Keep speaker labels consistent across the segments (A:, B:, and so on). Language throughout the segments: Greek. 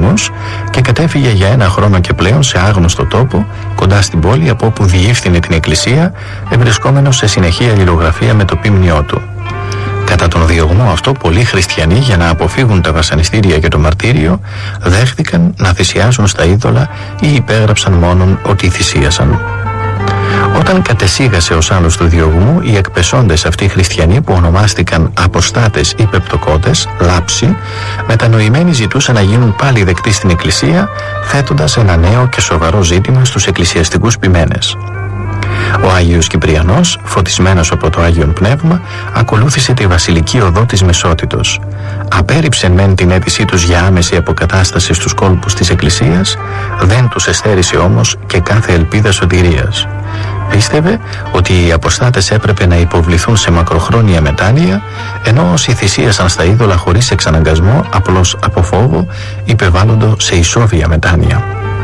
A: πολέμους και κατέφυγε για ένα χρόνο και πλέον σε άγνωστο τόπο κοντά στην πόλη, από όπου διεύθυνε την εκκλησία, ευρισκόμενος σε συνεχή αλληλογραφία με το ποίμνιό του. Κατά τον διωγμό αυτό, πολλοί χριστιανοί, για να αποφύγουν τα βασανιστήρια και το μαρτύριο, δέχθηκαν να θυσιάσουν στα είδωλα ή υπέγραψαν μόνον ότι θυσίασαν. Όταν κατεσήγασε ο Σάλλος του διωγμού, οι εκπεσόντες αυτοί χριστιανοί, που ονομάστηκαν αποστάτες ή πεπτοκότες, λάψοι, μετανοημένοι ζητούσαν να γίνουν πάλι δεκτοί στην εκκλησία, θέτοντας ένα νέο και σοβαρό ζήτημα στους εκκλησιαστικούς ποιμένες. Ο Άγιος Κυπριανός, φωτισμένος από το Άγιον Πνεύμα, ακολούθησε τη βασιλική οδό της μεσότητος. Απέρριψε μεν την αίτησή τους για άμεση αποκατάσταση στους κόλπους της εκκλησίας, δεν τους εστέρισε όμως και κάθε ελπίδα σωτηρίας. Πίστευε ότι οι αποστάτες έπρεπε να υποβληθούν σε μακροχρόνια μετάνοια, ενώ όσοι θυσίασαν στα είδωλα χωρίς εξαναγκασμό, απλώς από φόβο, υπεβάλλοντο σε ισόβια μετάνοια.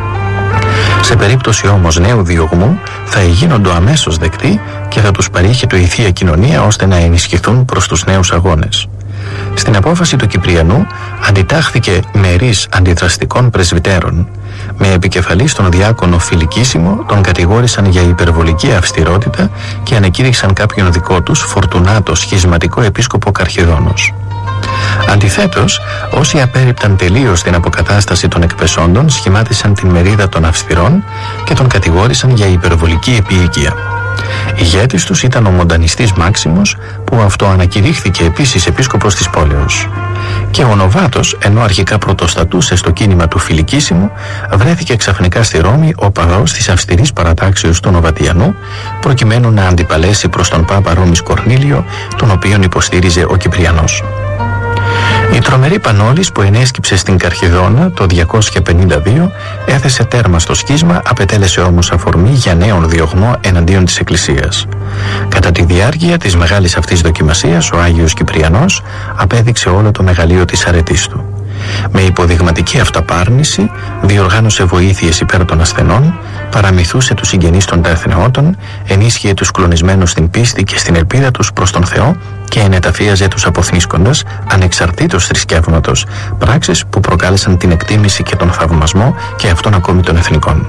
A: Σε περίπτωση όμως νέου διωγμού θα γίνονται αμέσως δεκτοί και θα τους παρήχε το η Θεία Κοινωνία, ώστε να ενισχυθούν προς τους νέους αγώνες. Στην απόφαση του Κυπριανού αντιτάχθηκε μερής αντιδραστικών πρεσβυτέρων. Με επικεφαλής τον διάκονο Φιλικίσιμο, τον κατηγόρησαν για υπερβολική αυστηρότητα και ανεκήρυξαν κάποιον δικό τους, Φορτουνάτο, σχισματικό επίσκοπο Καρχιδόνος. Αντιθέτως, όσοι απέρριπταν τελείως την αποκατάσταση των εκπεσόντων, σχημάτισαν την μερίδα των αυστηρών και τον κατηγόρησαν για υπερβολική επίοικια. Ηγέτης τους ήταν ο μοντανιστής Μάξιμος, που αυτοανακηρύχθηκε επίσης επίσκοπος της πόλεως. Και ο Νοβάτος, ενώ αρχικά πρωτοστατούσε στο κίνημα του Φιλικίσιμου, βρέθηκε ξαφνικά στη Ρώμη οπαδός της αυστηρής παρατάξεως του Νοβατιανού, προκειμένου να αντιπαλέσει προς τον Πάπα Ρώμης Κορνήλιο, τον οποίον υποστήριζε ο Κυπριανός. Η τρομερή Πανόλης, που ενέσκυψε στην Καρχιδόνα το 252, έθεσε τέρμα στο σχίσμα, απετέλεσε όμως αφορμή για νέον διωγμό εναντίον της Εκκλησίας. Κατά τη διάρκεια της μεγάλης αυτής δοκιμασίας, ο Άγιος Κυπριανός απέδειξε όλο το μεγαλείο της αρετής του. Με υποδειγματική αυταπάρνηση διοργάνωσε βοήθειες υπέρ των ασθενών, παραμυθούσε τους συγγενείς των τεθνεώτων, ενίσχυε τους κλονισμένους στην πίστη και στην ελπίδα τους προς τον Θεό και ενεταφίαζε τους αποθνίσκοντας, ανεξαρτήτως θρησκεύματος, πράξεις που προκάλεσαν την εκτίμηση και τον θαυμασμό και αυτόν ακόμη των εθνικών.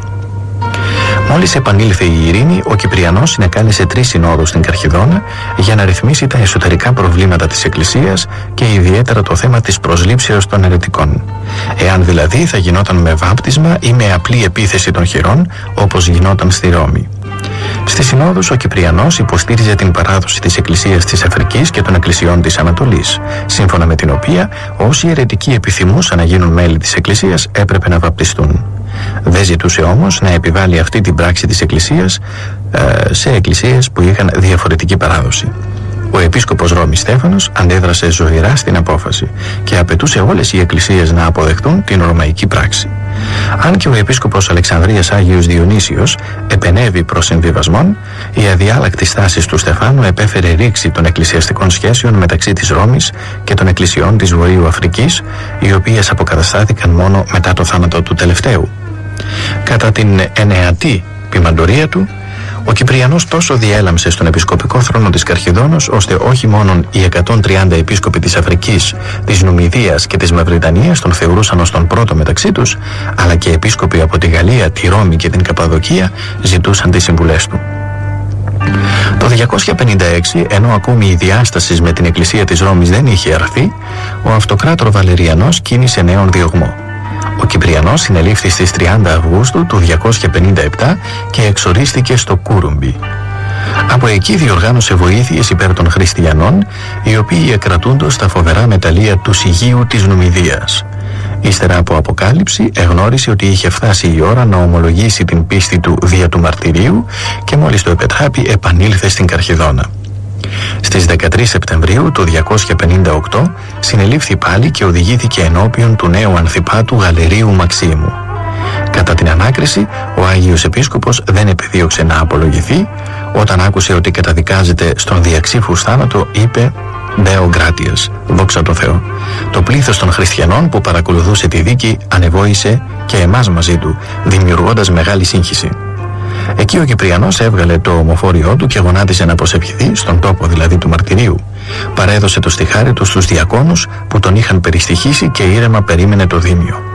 A: Μόλις επανήλθε η ειρήνη, ο Κυπριανός συνεκάλεσε 3 συνόδους στην Καρχιδόνα για να ρυθμίσει τα εσωτερικά προβλήματα της Εκκλησίας και ιδιαίτερα το θέμα της προσλήψεως των αιρετικών. Εάν δηλαδή θα γινόταν με βάπτισμα ή με απλή επίθεση των χειρών, όπως γινόταν στη Ρώμη. Στις συνόδους ο Κυπριανός υποστήριζε την παράδοση της Εκκλησίας της Αφρικής και των Εκκλησιών της Ανατολής, σύμφωνα με την οποία όσοι αιρετικοί επιθυμούσαν να γίνουν μέλη της Εκκλησίας έπρεπε να βαπτιστούν. Δεν ζητούσε όμως να επιβάλλει αυτή την πράξη της Εκκλησίας σε εκκλησίες που είχαν διαφορετική παράδοση. Ο επίσκοπος Ρώμης Στέφανος αντέδρασε ζωηρά στην απόφαση και απαιτούσε όλες οι εκκλησίες να αποδεχτούν την ρωμαϊκή πράξη. Αν και ο επίσκοπος Αλεξανδρίας Άγιος Διονύσιος επενέβη προς συμβιβασμόν, η αδιάλακτη στάση του Στεφάνου επέφερε ρήξη των εκκλησιαστικών σχέσεων μεταξύ της Ρώμης και των εκκλησιών της Βορείου Αφρικής, οι οποίες αποκαταστάθηκαν μόνο μετά το θάνατο του τελευταίου. Κατά την ενεατή ποιμαντορία του, ο Κυπριανός τόσο διέλαμψε στον επισκοπικό θρόνο της Καρχιδόνος, ώστε όχι μόνον οι 130 επίσκοποι της Αφρικής, της Νουμιδίας και της Μαυριτανίας τον θεωρούσαν ως τον πρώτο μεταξύ τους, αλλά και επίσκοποι από τη Γαλλία, τη Ρώμη και την Καπαδοκία ζητούσαν τις συμβουλές του. Το 256, ενώ ακόμη η διάσταση με την Εκκλησία της Ρώμης δεν είχε αρθεί, ο αυτοκράτορ Βαλεριανός κίνησε νέον διωγμό. Ο Κυπριανός συνελήφθη στις 30 Αυγούστου του 257 και εξορίστηκε στο Κούρουμπι. Από εκεί διοργάνωσε βοήθειες υπέρ των χριστιανών, οι οποίοι εκρατούντος τα φοβερά μεταλλεία του Σιγείου της Νουμιδίας. Ύστερα από αποκάλυψη εγνώρισε ότι είχε φτάσει η ώρα να ομολογήσει την πίστη του δια του μαρτυρίου και μόλις το επετράπη επανήλθε στην Καρχιδόνα. Στις 13 Σεπτεμβρίου του 258 συνελήφθη πάλι και οδηγήθηκε ενώπιον του νέου ανθιπάτου Γαλερίου Μαξίμου. Κατά την ανάκριση, ο Άγιος Επίσκοπος δεν επιδίωξε να απολογηθεί. Όταν άκουσε ότι καταδικάζεται στον διαξύφους θάνατο, είπε «Deo gratias», δόξα τω Θεώ. Το πλήθος των χριστιανών που παρακολουθούσε τη δίκη ανεβόησε και εμάς μαζί του, δημιουργώντας μεγάλη σύγχυση. Εκεί ο Κυπριανός έβγαλε το ομοφόριό του και γονάτισε να προσευχηθεί, στον τόπο δηλαδή του μαρτυρίου. Παρέδωσε το στιχάρι του στους διακόνους που τον είχαν περιστοιχίσει και ήρεμα περίμενε το δίμιο.